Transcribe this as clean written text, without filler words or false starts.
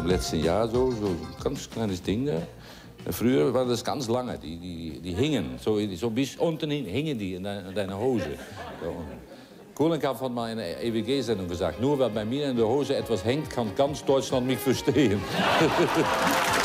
letzten Jahr so ganz kleines Ding da. Früher war das ganz lange, die hingen, so bis unten hin hingen die in deiner Hose. So. Kohlenkampf hat mal in einer EWG-Sendung gesagt, nur weil bei mir in der Hose etwas hängt, kann ganz Deutschland mich verstehen.